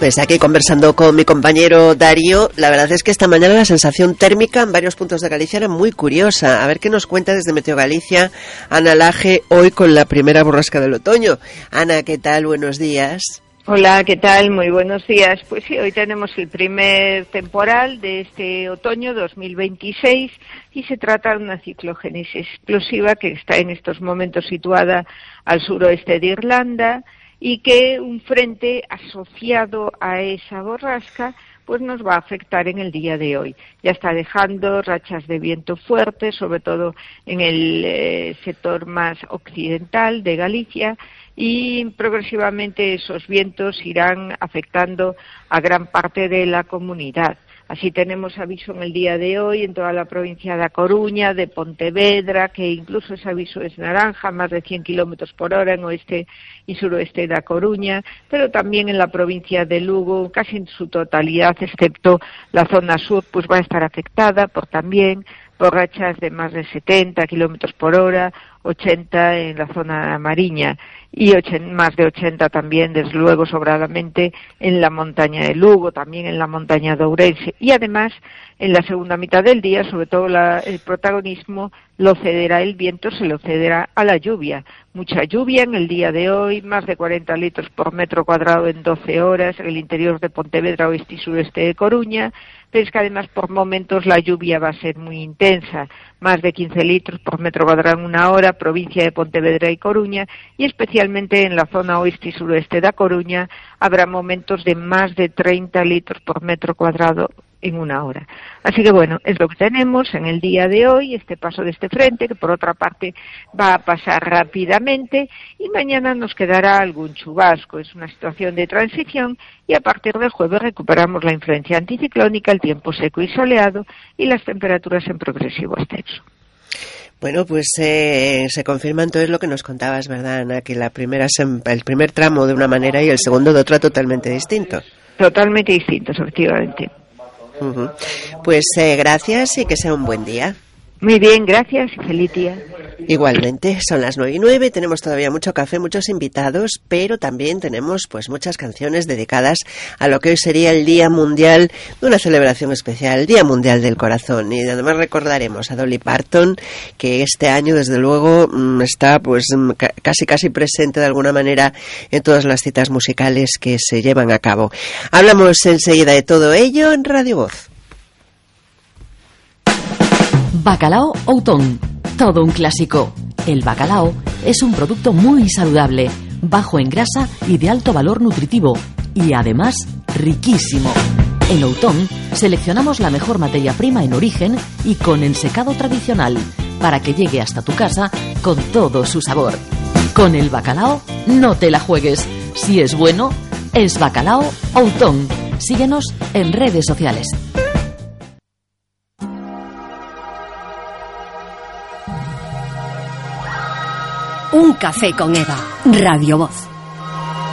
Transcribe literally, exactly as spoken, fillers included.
Pues aquí conversando con mi compañero Darío, la verdad es que esta mañana la sensación térmica en varios puntos de Galicia era muy curiosa. A ver qué nos cuenta desde Meteo Galicia Ana Laje, hoy con la primera borrasca del otoño. Ana, ¿qué tal? Buenos días. Hola, ¿qué tal? Muy buenos días. Pues sí, hoy tenemos el primer temporal de este otoño dos mil veintiséis y se trata de una ciclogénesis explosiva que está en estos momentos situada al suroeste de Irlanda y que un frente asociado a esa borrasca pues nos va a afectar en el día de hoy. Ya está dejando rachas de viento fuertes, sobre todo en el eh, sector más occidental de Galicia, y progresivamente esos vientos irán afectando a gran parte de la comunidad. Así tenemos aviso en el día de hoy en toda la provincia de A Coruña, de Pontevedra, que incluso ese aviso es naranja, más de cien kilómetros por hora en oeste y suroeste de A Coruña, pero también en la provincia de Lugo, casi en su totalidad, excepto la zona sur, pues va a estar afectada por también por rachas de más de setenta kilómetros por hora, ochenta en la zona mariña y más de ochenta también, desde luego, sobradamente en la montaña de Lugo, también en la montaña de Ourense. Y además, en la segunda mitad del día, sobre todo la, el protagonismo lo cederá el viento, se lo cederá a la lluvia. Mucha lluvia en el día de hoy, más de cuarenta litros por metro cuadrado en doce horas, en el interior de Pontevedra, oeste y sureste de Coruña, pero es que además por momentos la lluvia va a ser muy intensa, más de quince litros por metro cuadrado en una hora, provincia de Pontevedra y Coruña, y especialmente en la zona oeste y suroeste de A Coruña habrá momentos de más de treinta litros por metro cuadrado en una hora. Así que bueno, es lo que tenemos en el día de hoy, este paso de este frente, que por otra parte va a pasar rápidamente, y mañana nos quedará algún chubasco. Es una situación de transición y a partir del jueves recuperamos la influencia anticiclónica, el tiempo seco y soleado y las temperaturas en progresivo ascenso. Bueno, pues eh, se confirma entonces lo que nos contabas, ¿verdad, Ana? Que la primera el primer tramo de una manera y el segundo de otra totalmente distinto. Totalmente distintos, efectivamente. Uh-huh. Pues eh, gracias y que sea un buen día. Muy bien, gracias y feliz día. Igualmente, son las nueve y nueve, tenemos todavía mucho café, muchos invitados, pero también tenemos pues muchas canciones dedicadas a lo que hoy sería el Día Mundial de una celebración especial, el Día Mundial del Corazón. Y además recordaremos a Dolly Parton, que este año desde luego está pues casi casi presente de alguna manera en todas las citas musicales que se llevan a cabo. Hablamos enseguida de todo ello en Radio Voz. Bacalao Outón, todo un clásico. El bacalao es un producto muy saludable, bajo en grasa y de alto valor nutritivo, y además riquísimo. En Outón seleccionamos la mejor materia prima en origen y con ensecado tradicional, para que llegue hasta tu casa con todo su sabor. Con el bacalao no te la juegues. Si es bueno, es Bacalao Outón. Síguenos en redes sociales. Un café con Eva, Radio Voz.